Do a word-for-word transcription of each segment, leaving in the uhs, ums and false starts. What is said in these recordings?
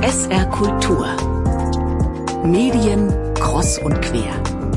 S R Kultur. Medien kreuz und quer.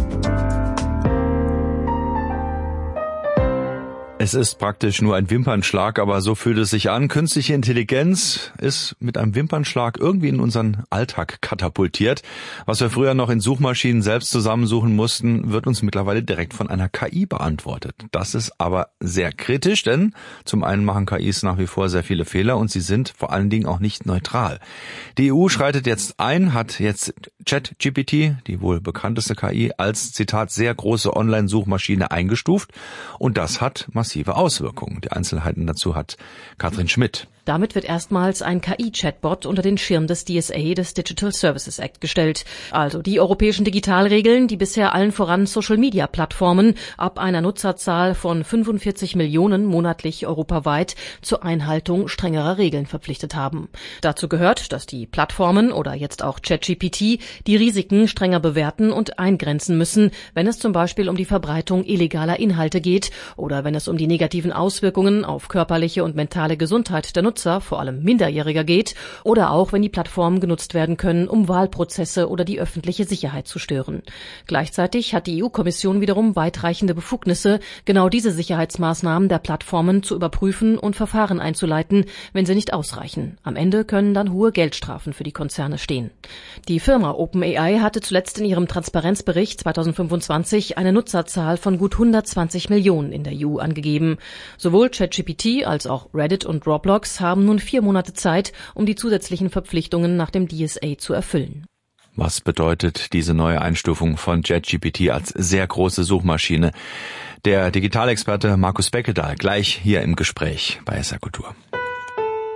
Es ist praktisch nur ein Wimpernschlag, aber so fühlt es sich an. Künstliche Intelligenz ist mit einem Wimpernschlag irgendwie in unseren Alltag katapultiert. Was wir früher noch in Suchmaschinen selbst zusammensuchen mussten, wird uns mittlerweile direkt von einer K I beantwortet. Das ist aber sehr kritisch, denn zum einen machen K Is nach wie vor sehr viele Fehler und sie sind vor allen Dingen auch nicht neutral. Die E U schreitet jetzt ein, hat jetzt ChatGPT, die wohl bekannteste K I, als, Zitat, sehr große Online-Suchmaschine eingestuft und das hat massiv Auswirkungen. Die Einzelheiten dazu hat Katrin Schmidt. Damit wird erstmals ein K I-Chatbot unter den Schirm des D S A, des Digital Services Act, gestellt. Also die europäischen Digitalregeln, die bisher allen voran Social-Media-Plattformen ab einer Nutzerzahl von fünfundvierzig Millionen monatlich europaweit zur Einhaltung strengerer Regeln verpflichtet haben. Dazu gehört, dass die Plattformen oder jetzt auch ChatGPT die Risiken strenger bewerten und eingrenzen müssen, wenn es zum Beispiel um die Verbreitung illegaler Inhalte geht oder wenn es um die negativen Auswirkungen auf körperliche und mentale Gesundheit der Nutzer, vor allem Minderjähriger, geht oder auch, wenn die Plattformen genutzt werden können, um Wahlprozesse oder die öffentliche Sicherheit zu stören. Gleichzeitig hat die E U-Kommission wiederum weitreichende Befugnisse, genau diese Sicherheitsmaßnahmen der Plattformen zu überprüfen und Verfahren einzuleiten, wenn sie nicht ausreichen. Am Ende können dann hohe Geldstrafen für die Konzerne stehen. Die Firma OpenAI hatte zuletzt in ihrem Transparenzbericht zweitausendfünfundzwanzig eine Nutzerzahl von gut hundertzwanzig Millionen in der E U angegeben. Sowohl ChatGPT als auch Reddit und Roblox haben nun vier Monate Zeit, um die zusätzlichen Verpflichtungen nach dem D S A zu erfüllen. Was bedeutet diese neue Einstufung von ChatGPT als sehr große Suchmaschine? Der Digitalexperte Markus Beckedahl gleich hier im Gespräch bei S R Kultur.